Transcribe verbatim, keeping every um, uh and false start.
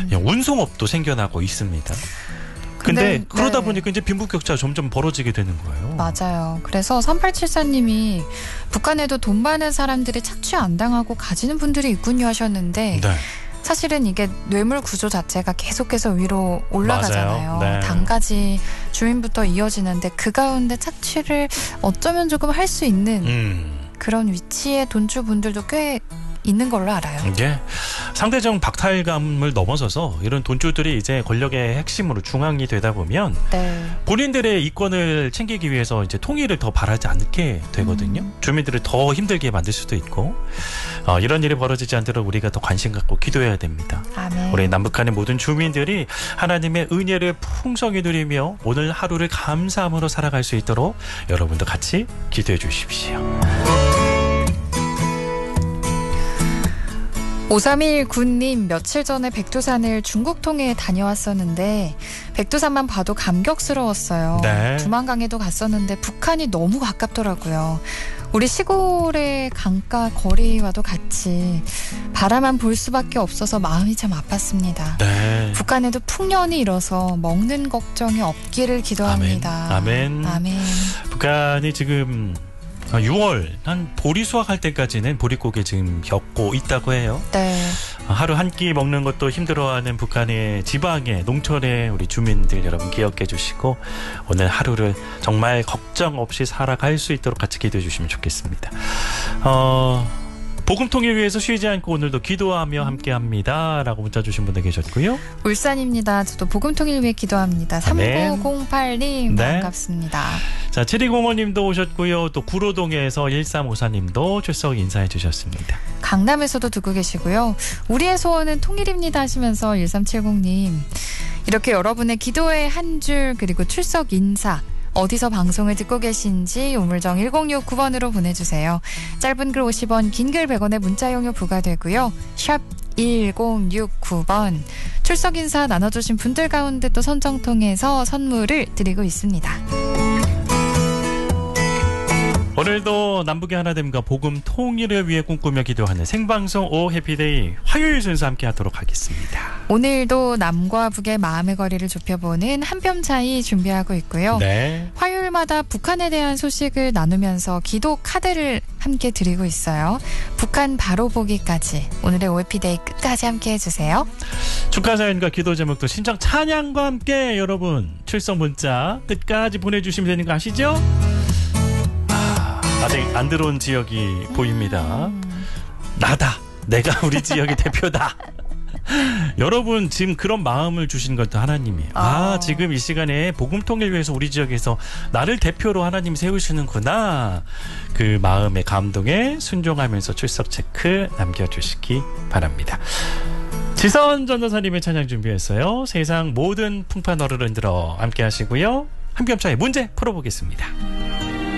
운송업도 생겨나고 있습니다. 근데, 근데 그러다 네. 보니까 이제 빈부격차가 점점 벌어지게 되는 거예요. 맞아요. 그래서 삼팔칠사님이 북한에도 돈 많은 사람들이 착취 안 당하고 가지는 분들이 있군요 하셨는데 네. 사실은 이게 뇌물 구조 자체가 계속해서 위로 올라가잖아요. 네. 당까지 주민부터 이어지는데 그 가운데 착취를 어쩌면 조금 할 수 있는 음. 그런 위치의 돈주분들도 꽤 있는 걸로 알아요. 이게 상대적 박탈감을 넘어서서 이런 돈주들이 이제 권력의 핵심으로 중앙이 되다 보면 네. 본인들의 이권을 챙기기 위해서 이제 통일을 더 바라지 않게 되거든요. 음. 주민들을 더 힘들게 만들 수도 있고 어, 이런 일이 벌어지지 않도록 우리가 더 관심 갖고 기도해야 됩니다. 아멘. 우리 남북한의 모든 주민들이 하나님의 은혜를 풍성히 누리며 오늘 하루를 감사함으로 살아갈 수 있도록 여러분도 같이 기도해 주십시오. 오삼일구님 며칠 전에 백두산을 중국통에 다녀왔었는데 백두산만 봐도 감격스러웠어요. 네. 두만강에도 갔었는데 북한이 너무 가깝더라고요. 우리 시골의 강가 거리와도 같이 바라만 볼 수밖에 없어서 마음이 참 아팠습니다. 네. 북한에도 풍년이 일어서 먹는 걱정이 없기를 기도합니다. 아멘. 아멘. 아멘. 북한이 지금 유월 한 보리 수확할 때까지는 보릿고개 지금 겪고 있다고 해요. 네. 하루 한 끼 먹는 것도 힘들어하는 북한의 지방의 농촌의 우리 주민들 여러분 기억해 주시고 오늘 하루를 정말 걱정 없이 살아갈 수 있도록 같이 기도해 주시면 좋겠습니다. 어... 복음통일 위해서 쉬지 않고 오늘도 기도하며 함께합니다 라고 문자 주신 분들 계셨고요. 울산입니다. 저도 복음통일 위해 기도합니다. 삼구공팔님 네. 반갑습니다. 자, 칠이공오님도 오셨고요. 또 구로동에서 일삼오사님도 출석 인사해 주셨습니다. 강남에서도 듣고 계시고요. 우리의 소원은 통일입니다 하시면서 일삼칠공님 이렇게 여러분의 기도의 한 줄 그리고 출석 인사 어디서 방송을 듣고 계신지 우물정 일공육구 번으로 보내주세요. 짧은 글 오십 원, 긴 글 백 원의 문자 용료 부과되고요. 샵 일공육구 번 출석 인사 나눠주신 분들 가운데 또 선정 통해서 선물을 드리고 있습니다. 오늘도 남북의 하나됨과 복음 통일을 위해 꿈꾸며 기도하는 생방송 오 해피데이 화요일 순서 함께 하도록 하겠습니다. 오늘도 남과 북의 마음의 거리를 좁혀보는 한 뼘 차이 준비하고 있고요. 네. 화요일마다 북한에 대한 소식을 나누면서 기도 카드를 함께 드리고 있어요. 북한 바로 보기까지 오늘의 오 해피데이 끝까지 함께 해주세요. 축하 사연과 기도 제목도 신청 찬양과 함께 여러분 출석 문자 끝까지 보내주시면 되는 거 아시죠? 아직 안 들어온 지역이 보입니다. 음. 나다. 내가 우리 지역의 대표다. 여러분 지금 그런 마음을 주신 것도 하나님이에요. 아, 아 지금 이 시간에 복음통일 위해서 우리 지역에서 나를 대표로 하나님 세우시는구나. 그 마음의 감동에 순종하면서 출석 체크 남겨주시기 바랍니다. 지선 전도사님의 찬양 준비했어요. 세상 모든 풍파 너를 흔들어 함께 하시고요. 한 뼘 차이 문제 풀어보겠습니다.